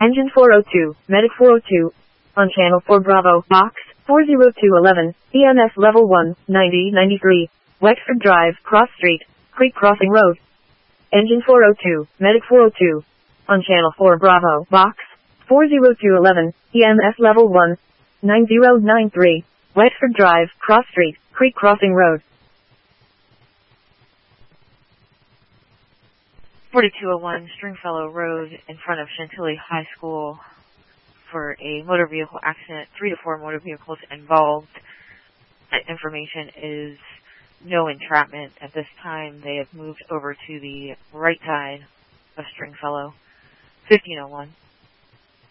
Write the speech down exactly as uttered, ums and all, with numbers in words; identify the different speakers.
Speaker 1: Engine four oh two, Medic four oh two. On Channel four Bravo, Box four oh two eleven, E M S Level one, ninety ninety-three. Wexford Drive, Cross Street, Creek Crossing Road. Engine four oh two, Medic four oh two. On Channel four Bravo, Box four oh two eleven, E M S Level one, ninety ninety-three. Wexford Drive, Cross Street, Creek Crossing Road.
Speaker 2: forty-two oh one Stringfellow Road in front of Chantilly High School for a motor vehicle accident. Three to four motor vehicles involved. That information is no entrapment. At this time, they have moved over to the right side of Stringfellow. fifteen oh one